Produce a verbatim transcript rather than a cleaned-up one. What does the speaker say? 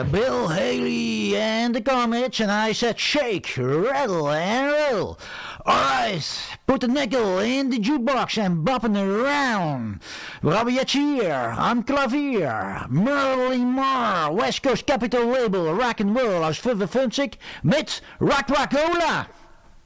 Bill Haley and the Comets, and I said shake, rattle and roll. Alright, put the nickel in the jukebox and bopping around. Robbie here, I'm Klavier, Merlin Marr, West Coast Capital Label, Rock and Roll aus vijfenfünfzig met Rock Rockola.